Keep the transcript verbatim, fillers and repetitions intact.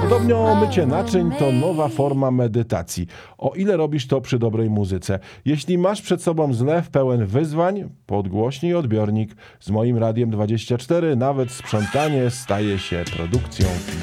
Podobno mycie naczyń to nowa forma medytacji, o ile robisz to przy dobrej muzyce. Jeśli masz przed sobą zlew pełen wyzwań, podgłośnij odbiornik. Z moim Radiem dwadzieścia cztery nawet sprzątanie staje się produkcją filmową.